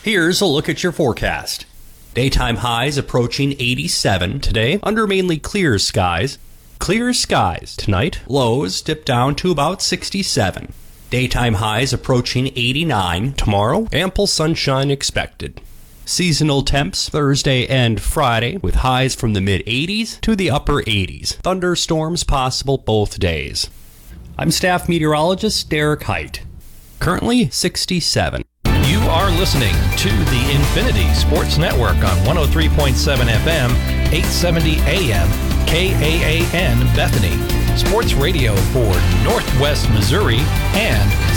Here's a look at your forecast. Daytime highs approaching 87 today under mainly clear skies. Clear skies tonight. Lows dip down to about 67. Daytime highs approaching 89 tomorrow. Ample sunshine expected. Seasonal temps Thursday and Friday with highs from the mid-80s to the upper 80s. Thunderstorms possible both days. I'm staff meteorologist Derek Height. Currently 67. You are listening to the Infinity Sports Network on 103.7 FM, 870 AM, KAAN Bethany. Sports radio for Northwest Missouri and